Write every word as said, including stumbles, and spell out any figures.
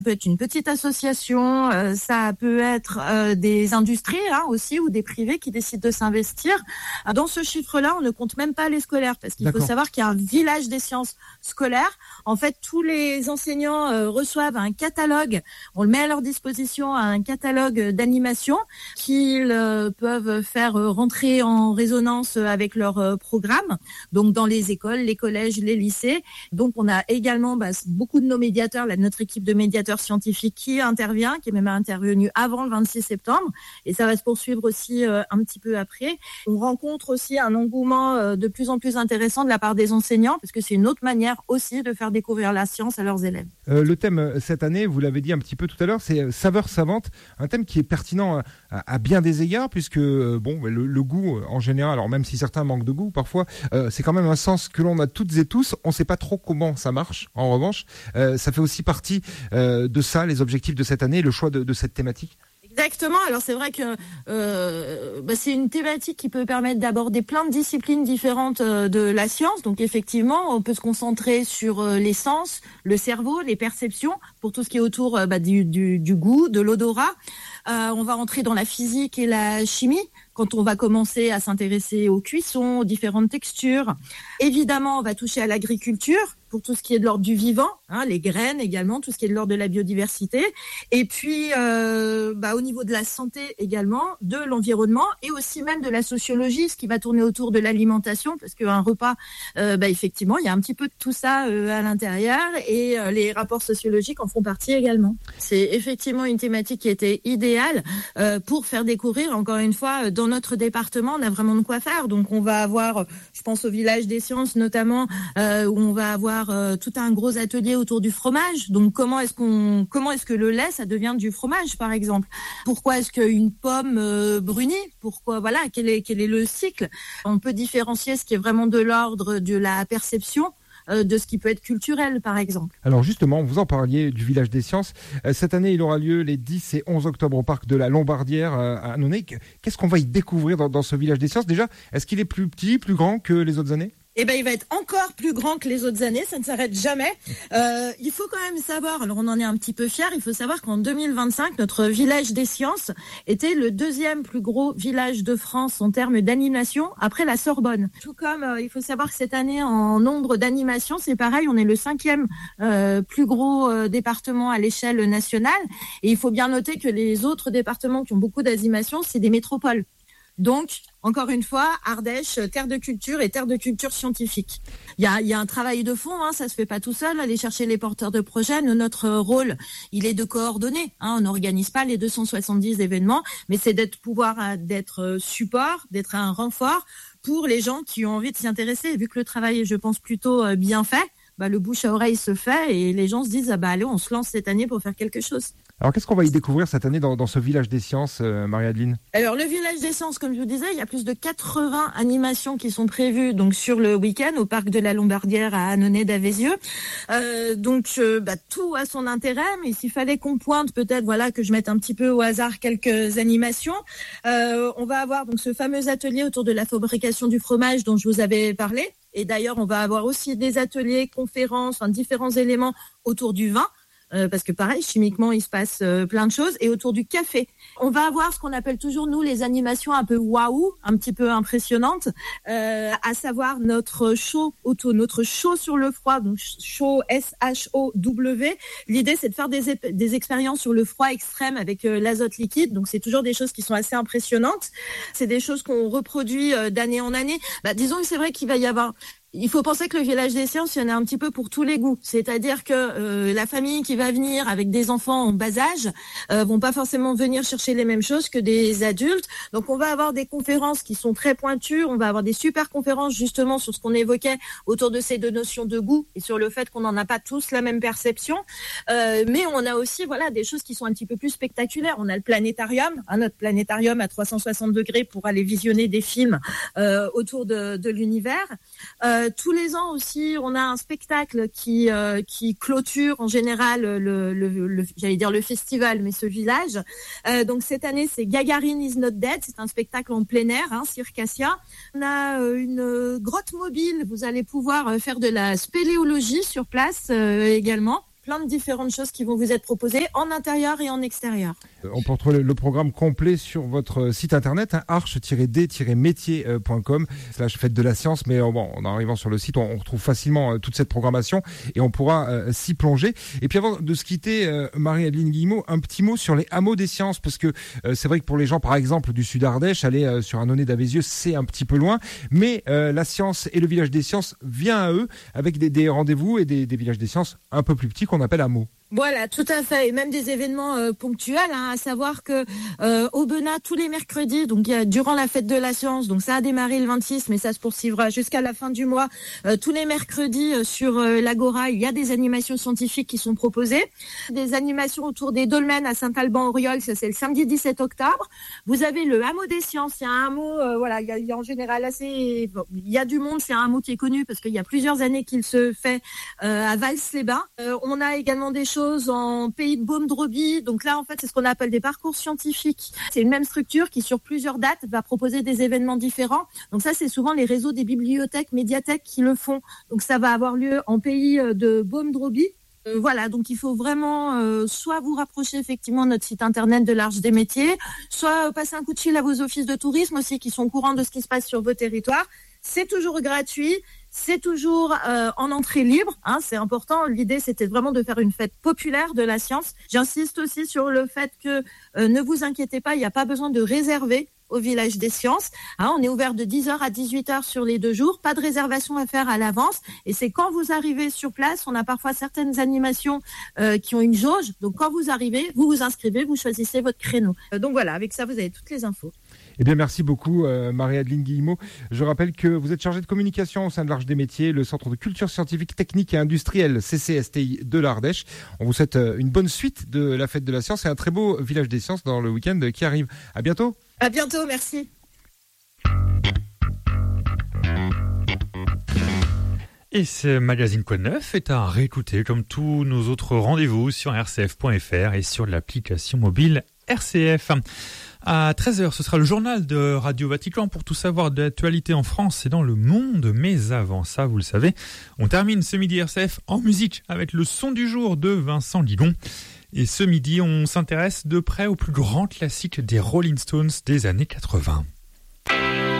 Ça peut être une petite association, euh, ça peut être euh, des industries hein, aussi ou des privés qui décident de s'investir. Dans ce chiffre-là, on ne compte même pas les scolaires parce qu'il D'accord. faut savoir qu'il y a un village des sciences scolaires. En fait, tous les enseignants euh, reçoivent un catalogue, on le met à leur disposition, un catalogue d'animation qu'ils euh, peuvent faire euh, rentrer en résonance avec leur euh, programme, donc dans les écoles, les collèges, les lycées. Donc on a également bah, beaucoup de nos médiateurs, là, notre équipe de médiateurs scientifique qui intervient, qui est même intervenu avant le vingt-six septembre, et ça va se poursuivre aussi euh, un petit peu après. On rencontre aussi un engouement euh, de plus en plus intéressant de la part des enseignants, parce que c'est une autre manière aussi de faire découvrir la science à leurs élèves. Euh, le thème cette année, vous l'avez dit un petit peu tout à l'heure, c'est saveurs savantes, un thème qui est pertinent à, à, à bien des égards, puisque euh, bon, le, le goût en général, alors même si certains manquent de goût parfois, euh, c'est quand même un sens que l'on a toutes et tous. On ne sait pas trop comment ça marche. En revanche, euh, ça fait aussi partie euh, de ça, les objectifs de cette année, le choix de, de cette thématique. Exactement. Alors c'est vrai que euh, bah, c'est une thématique qui peut permettre d'aborder plein de disciplines différentes euh, de la science. Donc effectivement, on peut se concentrer sur euh, les sens, le cerveau, les perceptions, pour tout ce qui est autour euh, bah, du, du, du goût, de l'odorat. Euh, on va rentrer dans la physique et la chimie quand on va commencer à s'intéresser aux cuissons, aux différentes textures. Évidemment, on va toucher à l'agriculture pour tout ce qui est de l'ordre du vivant, hein, les graines également, tout ce qui est de l'ordre de la biodiversité. Et puis, euh, bah, au niveau de la santé également, de l'environnement et aussi même de la sociologie, ce qui va tourner autour de l'alimentation, parce qu'un repas, euh, bah, effectivement, il y a un petit peu de tout ça euh, à l'intérieur et euh, les rapports sociologiques en font partie également. C'est effectivement une thématique qui était idéale euh, pour faire découvrir, encore une fois, dans notre département, on a vraiment de quoi faire. Donc, on va avoir, je pense au village des sciences notamment, euh, où on va avoir euh, tout un gros atelier autour du fromage. Donc, comment est-ce qu'on, comment est-ce que le lait, ça devient du fromage, par exemple? Pourquoi est-ce qu'une pomme euh, brunit? Pourquoi, voilà, quel est, quel est le cycle? On peut différencier ce qui est vraiment de l'ordre de la perception de ce qui peut être culturel, par exemple. Alors justement, vous en parliez du village des sciences. Cette année, il aura lieu les dix et onze octobre au parc de la Lombardière à Annonay. Qu'est-ce qu'on va y découvrir dans, dans ce village des sciences? Déjà, est-ce qu'il est plus petit, plus grand que les autres années? Eh ben, il va être encore plus grand que les autres années, ça ne s'arrête jamais. Euh, il faut quand même savoir, alors on en est un petit peu fiers, il faut savoir qu'en deux mille vingt-cinq, notre village des sciences était le deuxième plus gros village de France en termes d'animation après la Sorbonne. Tout comme euh, il faut savoir que cette année, en nombre d'animations, c'est pareil, on est le cinquième euh, plus gros euh, département à l'échelle nationale. Et il faut bien noter que les autres départements qui ont beaucoup d'animations, c'est des métropoles. Donc, encore une fois, Ardèche, terre de culture et terre de culture scientifique. Il y a, il y a un travail de fond, hein, ça se fait pas tout seul, aller chercher les porteurs de projets. Nous, notre rôle, il est de coordonner. Hein, on n'organise pas les deux cent soixante-dix événements, mais c'est d'être pouvoir d'être support, d'être un renfort pour les gens qui ont envie de s'y intéresser. Vu que le travail est, je pense, plutôt bien fait, bah, le bouche à oreille se fait et les gens se disent ah bah allez, on se lance cette année pour faire quelque chose. Alors, qu'est-ce qu'on va y découvrir cette année dans, dans ce village des sciences, euh, Marie-Adeline? Alors, le village des sciences, comme je vous disais, il y a plus de quatre-vingts animations qui sont prévues donc sur le week-end au parc de la Lombardière à Annonay-d'Avézieux. Euh, donc, euh, bah, tout a son intérêt, mais s'il fallait qu'on pointe, peut-être, voilà, que je mette un petit peu au hasard quelques animations. Euh, on va avoir donc ce fameux atelier autour de la fabrication du fromage dont je vous avais parlé. Et d'ailleurs, on va avoir aussi des ateliers, conférences, enfin, différents éléments autour du vin. Euh, parce que pareil, chimiquement, il se passe euh, plein de choses. Et autour du café, on va avoir ce qu'on appelle toujours, nous, les animations un peu waouh, un petit peu impressionnantes, euh, à savoir notre show auto, notre show sur le froid, donc show S H O W. L'idée, c'est de faire des, ép- des expériences sur le froid extrême avec euh, l'azote liquide. Donc, c'est toujours des choses qui sont assez impressionnantes. C'est des choses qu'on reproduit euh, d'année en année. Bah, disons que c'est vrai qu'il va y avoir... Il faut penser que le village des sciences, il y en a un petit peu pour tous les goûts. C'est-à-dire que euh, la famille qui va venir avec des enfants en bas âge euh, vont pas forcément venir chercher les mêmes choses que des adultes. Donc, on va avoir des conférences qui sont très pointues. On va avoir des super conférences justement sur ce qu'on évoquait autour de ces deux notions de goût et sur le fait qu'on n'en a pas tous la même perception. Euh, mais on a aussi voilà des choses qui sont un petit peu plus spectaculaires. On a le planétarium, hein, notre planétarium à trois cent soixante degrés pour aller visionner des films euh, autour de, de l'univers. Euh, Euh, tous les ans aussi, on a un spectacle qui euh, qui clôture en général le, le, le j'allais dire le festival, mais ce village. Euh, donc cette année, c'est Gagarine is not dead. C'est un spectacle en plein air, hein, Circassia. On a euh, une grotte mobile. Vous allez pouvoir euh, faire de la spéléologie sur place euh, également. plein de différentes choses qui vont vous être proposées en intérieur et en extérieur. On peut retrouver le programme complet sur votre site internet, hein, arche tiret d tiret métier point com slash fête de la science. Mais bon, en arrivant sur le site, on, on retrouve facilement euh, toute cette programmation et on pourra euh, s'y plonger. Et puis avant de se quitter, euh, Marie-Adeline Guillemot, un petit mot sur les hameaux des sciences, parce que euh, c'est vrai que pour les gens, par exemple, du sud Ardèche, aller euh, sur Annonay d'Avézieux, c'est un petit peu loin. Mais euh, la science et le village des sciences vient à eux avec des, des rendez-vous et des, des villages des sciences un peu plus petits qu'on appelle hameaux. Voilà, tout à fait, et même des événements euh, ponctuels, hein, à savoir que euh, au Benat, tous les mercredis, donc il y a, durant la fête de la science, donc ça a démarré le vingt-six, mais ça se poursuivra jusqu'à la fin du mois, euh, tous les mercredis euh, sur euh, l'Agora, il y a des animations scientifiques qui sont proposées, des animations autour des dolmens à Saint-Alban-Auriol, ça c'est le samedi dix-sept octobre. Vous avez le hameau des sciences, c'est un hameau, euh, voilà, il y, a, il y a en général assez, bon, il y a du monde, c'est un hameau qui est connu parce qu'il y a plusieurs années qu'il se fait euh, à Vals-les-Bains. Euh, on a également des choses en pays de Beaume-Drobie. Donc là, en fait, c'est ce qu'on appelle des parcours scientifiques. C'est une même structure qui, sur plusieurs dates, va proposer des événements différents. Donc ça, c'est souvent les réseaux des bibliothèques, médiathèques qui le font. Donc ça va avoir lieu en pays de Beaume-Drobie. Euh, voilà, donc il faut vraiment euh, soit vous rapprocher effectivement de notre site internet de l'Arche des Métiers, soit euh, passer un coup de fil à vos offices de tourisme aussi qui sont au courant de ce qui se passe sur vos territoires. C'est toujours gratuit, c'est toujours euh, en entrée libre, hein, c'est important. L'idée, c'était vraiment de faire une fête populaire de la science. J'insiste aussi sur le fait que euh, ne vous inquiétez pas, il n'y a pas besoin de réserver au village des sciences. Hein, on est ouvert de dix heures à dix-huit heures sur les deux jours, pas de réservation à faire à l'avance. Et c'est quand vous arrivez sur place, on a parfois certaines animations euh, qui ont une jauge. Donc quand vous arrivez, vous vous inscrivez, vous choisissez votre créneau. Euh, donc voilà, avec ça, vous avez toutes les infos. Eh bien, merci beaucoup, euh, Marie-Adeline Guillemot. Je rappelle que vous êtes chargée de communication au sein de l'Arche des Métiers, le Centre de culture scientifique, technique et industrielle C C S T I de l'Ardèche. On vous souhaite une bonne suite de la fête de la science et un très beau village des sciences dans le week-end qui arrive. À bientôt. À bientôt, merci. Et ce magazine Quoi de Neuf est à réécouter comme tous nos autres rendez-vous sur r c f point f r et sur l'application mobile R C F. À treize heures, ce sera le journal de Radio Vatican pour tout savoir de l'actualité en France et dans le monde. Mais avant ça, vous le savez, on termine ce midi R C F en musique avec le son du jour de Vincent Lilon. Et ce midi, on s'intéresse de près au plus grand classique des Rolling Stones des années quatre-vingts.